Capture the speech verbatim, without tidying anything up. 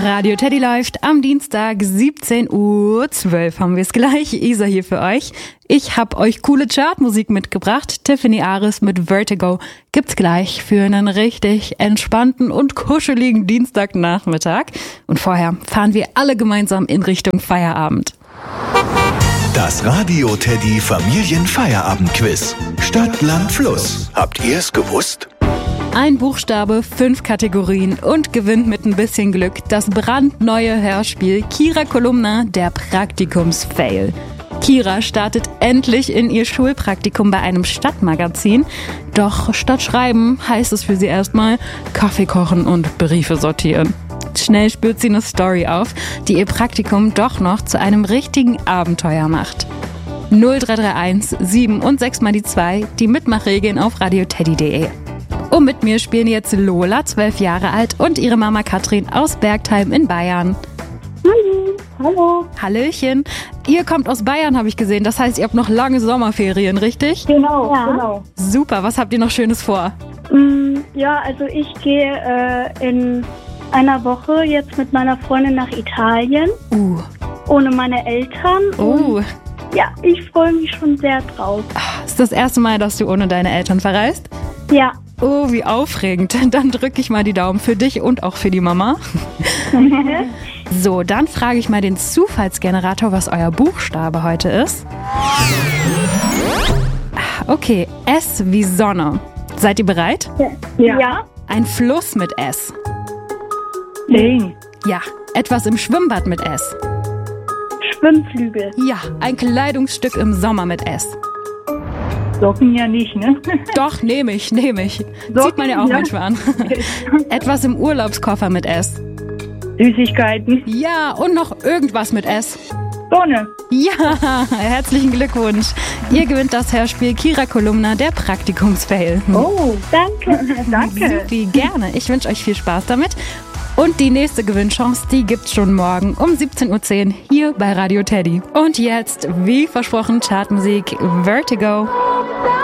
Radio Teddy läuft am Dienstag siebzehn Uhr zwölf haben wir es gleich. Isa hier für euch. Ich habe euch coole Chartmusik mitgebracht. Tiffany Aris mit Vertigo gibt's gleich für einen richtig entspannten und kuscheligen Dienstagnachmittag. Und vorher fahren wir alle gemeinsam in Richtung Feierabend. Das Radio Teddy Familienfeierabendquiz. Stadt, Land, Fluss. Habt ihr es gewusst? Ein Buchstabe, fünf Kategorien und gewinnt mit ein bisschen Glück das brandneue Hörspiel Kira Kolumna, der Praktikums-Fail. Kira startet endlich in ihr Schulpraktikum bei einem Stadtmagazin. Doch statt Schreiben heißt es für sie erstmal Kaffee kochen und Briefe sortieren. Schnell spürt sie eine Story auf, die ihr Praktikum doch noch zu einem richtigen Abenteuer macht. null drei drei eins sieben und sechs mal die zwei, die Mitmachregeln auf radioteddy punkt de. Und mit mir spielen jetzt Lola, zwölf Jahre alt, und ihre Mama Katrin aus Bergtheim in Bayern. Hallo. Hallo. Hallöchen. Ihr kommt aus Bayern, habe ich gesehen. Das heißt, ihr habt noch lange Sommerferien, richtig? Genau, Ja. genau. Super, was habt ihr noch Schönes vor? Mm, ja, also ich gehe äh, in einer Woche jetzt mit meiner Freundin nach Italien, Uh, ohne meine Eltern. uh. Und ja, ich freue mich schon sehr drauf. Ist das erste Mal, dass du ohne deine Eltern verreist? Ja. Oh, wie aufregend. Dann drücke ich mal die Daumen für dich und auch für die Mama. So, dann frage ich mal den Zufallsgenerator, was euer Buchstabe heute ist. Okay, S wie Sonne. Seid ihr bereit? Ja. Ja. Ein Fluss mit S. Ding. Ja, etwas im Schwimmbad mit S. Schwimmflügel. Ja, ein Kleidungsstück im Sommer mit S. Socken ja nicht, ne? Doch, nehme ich, nehme ich. Sieht man ja auch ja. manchmal an. Etwas im Urlaubskoffer mit S. Süßigkeiten. Ja, und noch irgendwas mit S. Sonne. Ja, herzlichen Glückwunsch. Ihr gewinnt das Hörspiel Kira Kolumna, der Praktikumsfail. Oh, danke. danke. Supi, gerne. Ich wünsche euch viel Spaß damit. Und die nächste Gewinnchance, die gibt's schon morgen um siebzehn Uhr zehn hier bei Radio Teddy. Und jetzt, wie versprochen, Chartmusik Vertigo.